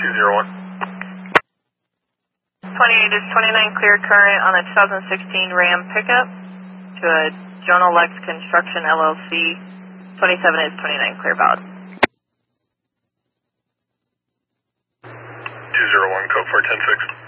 201. 28 is 29 clear current on a 2016 Ram pickup to a Jonah Lex Construction LLC. 27 is 29 clear valid. 201, code 4106.